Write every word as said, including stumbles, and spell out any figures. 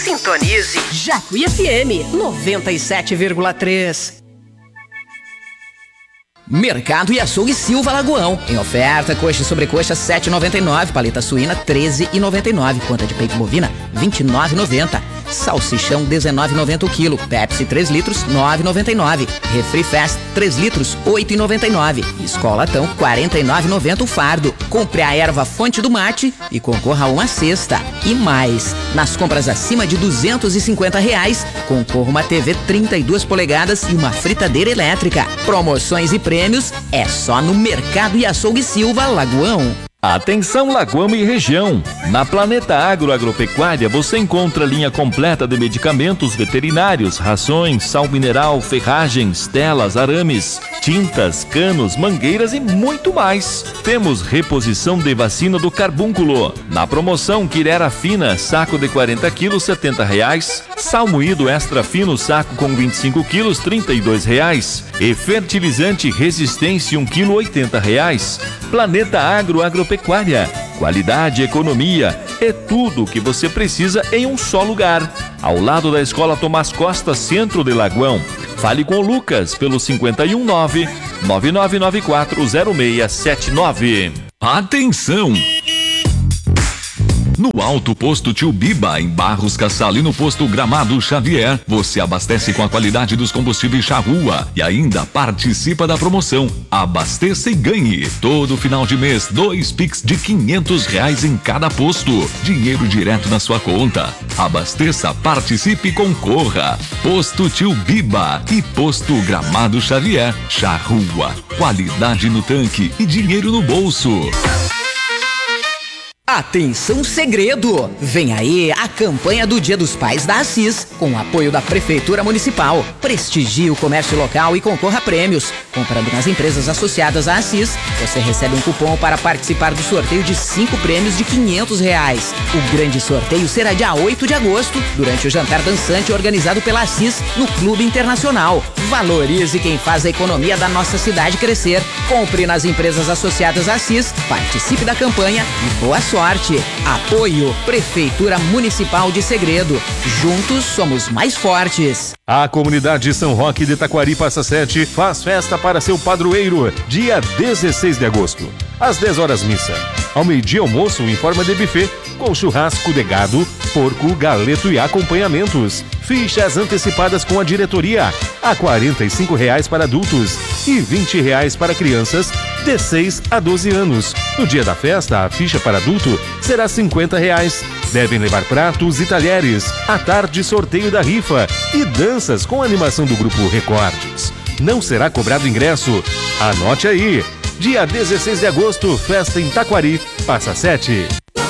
Sintonize Jacuí F M noventa e sete vírgula três. Mercado e Açougue Silva Lagoão. Em oferta, coxa e sobrecoxa sete reais e noventa e nove centavos, paleta suína treze reais e noventa e nove centavos, conta de peito bovina vinte e nove reais e noventa centavos, salsichão dezenove reais e noventa centavos o quilo, Pepsi três litros nove reais e noventa e nove centavos, Refri Fest três litros oito reais e noventa e nove centavos, Escolatão quarenta e nove reais e noventa centavos o fardo. Compre a erva Fonte do Mate e concorra a uma cesta. E mais, nas compras acima de duzentos e cinquenta reais, concorra uma T V trinta e duas polegadas e uma fritadeira elétrica. Promoções e prêmios é só no Mercado e Açougue Silva Lagoão. Atenção Lagoão e região! Na Planeta Agro Agropecuária você encontra linha completa de medicamentos veterinários, rações, sal mineral, ferragens, telas, arames, tintas, canos, mangueiras e muito mais. Temos reposição de vacina do carbúnculo. Na promoção Quirera Fina, saco de quarenta quilos, setenta reais. Sal moído extra fino, saco com vinte e cinco quilos, trinta e dois reais. E fertilizante Resistência um quilo, oitenta reais. Planeta Agro Agropecuária. Qualidade, economia, é tudo o que você precisa em um só lugar. Ao lado da Escola Tomás Costa, centro de Lagoão. Fale com o Lucas pelo cinco um nove, nove nove nove quatro, zero seis sete nove. Atenção! No Alto Posto Tio Biba, em Barros Cassal e no Posto Gramado Xavier, você abastece com a qualidade dos combustíveis Charrua e ainda participa da promoção. Abasteça e ganhe. Todo final de mês, dois Pix de quinhentos reais em cada posto. Dinheiro direto na sua conta. Abasteça, participe e concorra. Posto Tio Biba e Posto Gramado Xavier. Charrua. Qualidade no tanque e dinheiro no bolso. Atenção segredo! Vem aí a campanha do Dia dos Pais da Assis, com o apoio da Prefeitura Municipal. Prestigie o comércio local e concorra a prêmios. Comprando nas empresas associadas à Assis, você recebe um cupom para participar do sorteio de cinco prêmios de quinhentos reais. O grande sorteio será dia oito de agosto, durante o jantar dançante organizado pela Assis no Clube Internacional. Valorize quem faz a economia da nossa cidade crescer. Compre nas empresas associadas à Assis, participe da campanha e boa sorte. Apoio Prefeitura Municipal de Segredo. Juntos somos mais fortes. A comunidade São Roque de Taquari Passa Sete faz festa para seu padroeiro, dia dezesseis de agosto. Às dez horas missa. Ao meio-dia almoço em forma de buffet, com churrasco de gado, porco, galeto e acompanhamentos. Fichas antecipadas com a diretoria a quarenta e cinco reais para adultos e vinte reais para crianças de seis a doze anos. No dia da festa, a ficha para adulto será cinquenta reais. Devem levar pratos e talheres. À tarde, sorteio da rifa e danças com a animação do grupo Recordes. Não será cobrado ingresso. Anote aí. Dia dezesseis de agosto, festa em Taquari, Passa Sete.